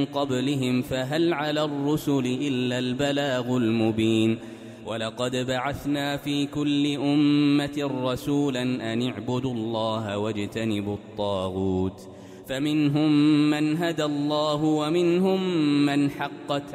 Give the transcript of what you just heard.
قبلهم فهل على الرسل إلا البلاغ المبين ولقد بعثنا في كل أمة رسولا أن اعبدوا الله واجتنبوا الطاغوت فمنهم من هدى الله ومنهم من حقت